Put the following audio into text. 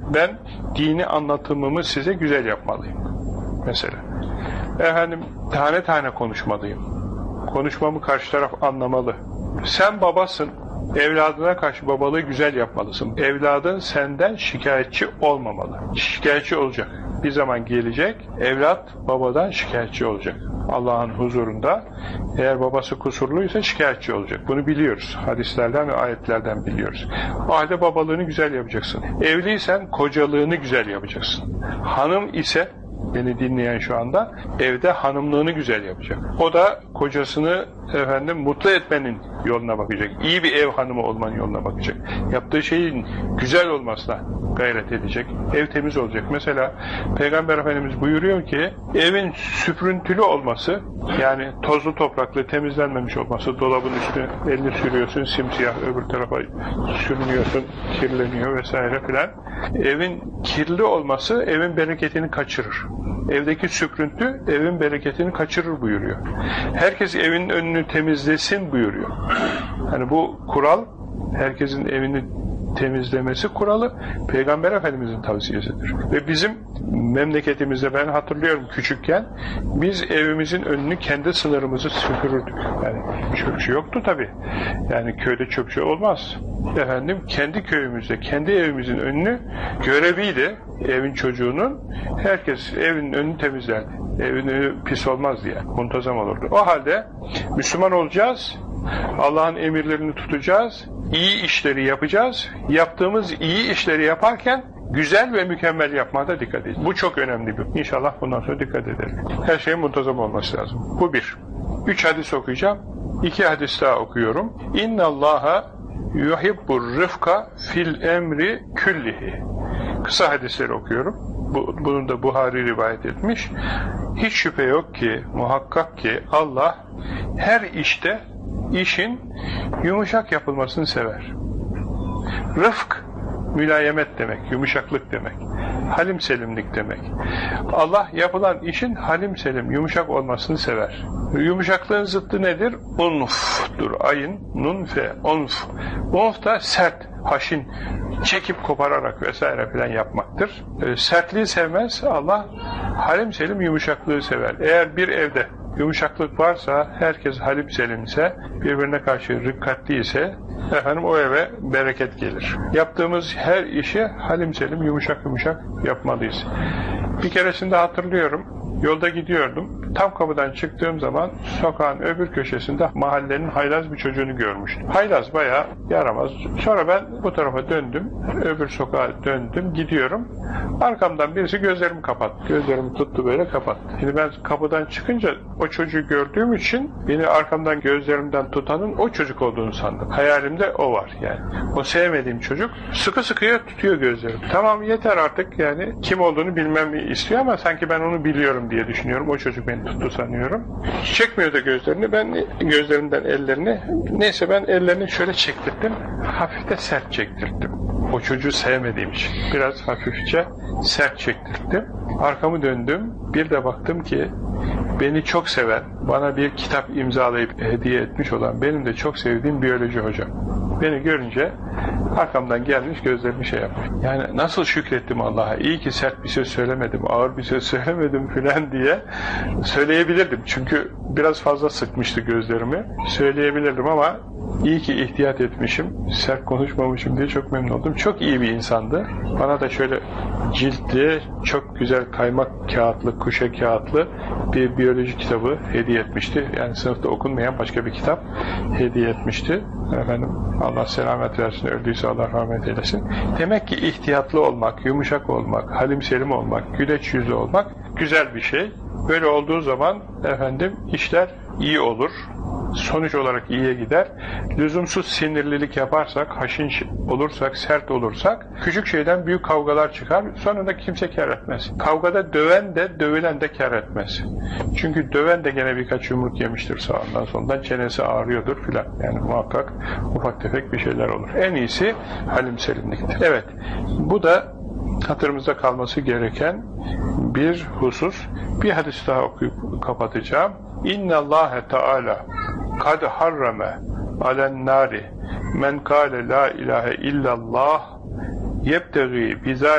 Ben dini anlatımımı size güzel yapmalıyım. Mesela. Efendim, tane tane konuşmalıyım. Konuşmamı karşı taraf anlamalı. Sen babasın. Evladına karşı babalığı güzel yapmalısın. Evladın senden şikayetçi olmamalı. Şikayetçi olacak. Bir zaman gelecek, evlat babadan şikayetçi olacak. Allah'ın huzurunda eğer babası kusurluysa şikayetçi olacak. Bunu biliyoruz. Hadislerden ve ayetlerden biliyoruz. O halde babalığını güzel yapacaksın. Evliysen kocalığını güzel yapacaksın. Hanım ise, beni dinleyen şu anda, evde hanımlığını güzel yapacak. O da kocasını mutlu etmenin yoluna bakacak. İyi bir ev hanımı olmanın yoluna bakacak. Yaptığı şeyin güzel olmasına gayret edecek. Ev temiz olacak. Mesela Peygamber Efendimiz buyuruyor ki evin süprüntülü olması, yani tozlu topraklı temizlenmemiş olması, dolabın üstüne elini sürüyorsun simsiyah, öbür tarafa sürünüyorsun, kirleniyor vesaire filan. Evin kirli olması evin bereketini kaçırır. Evdeki süprüntü evin bereketini kaçırır buyuruyor. Herkes evinin önünü temizlesin buyuruyor. Hani bu kural, herkesin evini temizlemesi kuralı Peygamber Efendimiz'in tavsiyesidir. Ve bizim memleketimizde, ben hatırlıyorum küçükken, biz evimizin önünü, kendi sınırımızı süpürürdük. Yani çöpçü yoktu tabii. Yani köyde çöpçü olmaz. Kendi köyümüzde, kendi evimizin önünü göreviydi evin çocuğunun. Herkes evin önünü temizlerdi. Evin önü pis olmaz diye. Muntazam olurdu. O halde Müslüman olacağız. Allah'ın emirlerini tutacağız. İyi işleri yapacağız. Yaptığımız iyi işleri yaparken güzel ve mükemmel yapmaya da dikkat edin. Bu çok önemli bir. İnşallah bundan sonra dikkat edelim. Her şeyin muntazam olması lazım. Bu bir. 3 hadis okuyacağım. 2 hadis daha okuyorum. İnnallâhe yuhibbur rıfka fil emri küllihi. Kısa hadisleri okuyorum. Bunu da Buhari rivayet etmiş. Hiç şüphe yok ki, muhakkak ki Allah her işte işin yumuşak yapılmasını sever. Rıfk, mülayemet demek, yumuşaklık demek. Halim selimlik demek. Allah yapılan işin halim selim, yumuşak olmasını sever. Yumuşaklığın zıttı nedir? Unf'dur. Ayın, nun fe, unf. Unf da sert, haşin, çekip kopararak vesaire filan yapmaktır. Sertliği sevmez, Allah halim selim yumuşaklığı sever. Eğer bir evde yumuşaklık varsa, herkes halim selimse, birbirine karşı rikkatli ise, o eve bereket gelir. Yaptığımız her işi halim selim, yumuşak yumuşak yapmalıyız. Bir keresinde hatırlıyorum, yolda gidiyordum. Tam kapıdan çıktığım zaman sokağın öbür köşesinde mahallenin haylaz bir çocuğunu görmüştüm. Haylaz bayağı yaramaz. Sonra ben bu tarafa döndüm. Öbür sokağa döndüm. Gidiyorum. Arkamdan birisi gözlerimi kapattı. Gözlerimi tuttu böyle kapattı. Şimdi ben kapıdan çıkınca o çocuğu gördüğüm için beni arkamdan gözlerimden tutanın o çocuk olduğunu sandım. Hayalimde o var yani. O sevmediğim çocuk sıkı sıkıya tutuyor gözlerimi. Tamam yeter artık yani. Kim olduğunu bilmemi istiyor ama sanki ben onu biliyorum diye düşünüyorum. O çocuk beni tuttu sanıyorum. Çekmiyor da gözlerini. Ben gözlerimden ellerini, neyse ben ellerini şöyle çektirdim. Hafif de sert çektirdim. O çocuğu sevmediğim için. Biraz hafifçe sert çektirdim. Arkamı döndüm. Bir de baktım ki beni çok seven, bana bir kitap imzalayıp hediye etmiş olan benim de çok sevdiğim biyoloji hocam. Beni görünce arkamdan gelmiş gözlerimi şey yapmış. Yani nasıl şükrettim Allah'a. İyi ki sert bir söz söylemedim, ağır bir söz söylemedim filan diye söyleyebilirdim. Çünkü biraz fazla sıkmıştı gözlerimi. Söyleyebilirdim ama iyi ki ihtiyat etmişim, sert konuşmamışım diye çok memnun oldum. Çok iyi bir insandı. Bana da şöyle ciltli, çok güzel kaymak kağıtlı, kuşe kağıtlı bir biyoloji kitabı hediye etmişti. Yani sınıfta okunmayan başka bir kitap hediye etmişti. Allah selamet versin, öldüyse Allah rahmet eylesin. Demek ki ihtiyatlı olmak, yumuşak olmak, halim selim olmak, güleç yüzlü olmak güzel bir şey. Böyle olduğu zaman işler iyi olur. Sonuç olarak iyiye gider. Lüzumsuz sinirlilik yaparsak, haşin olursak, sert olursak, küçük şeyden büyük kavgalar çıkar. Sonunda kimse kâr etmez. Kavgada döven de, dövülen de kâr etmez. Çünkü döven de gene birkaç yumruk yemiştir sağından solundan, çenesi ağrıyordur filan. Yani muhakkak ufak tefek bir şeyler olur. En iyisi halim selimliktir. Evet, bu da hatırımızda kalması gereken bir husus. Bir hadis daha okuyup kapatacağım. İnne Allâhe Teâlâ kad harrame alen nâri men kâle la ilahe illallah yebtegî bizâ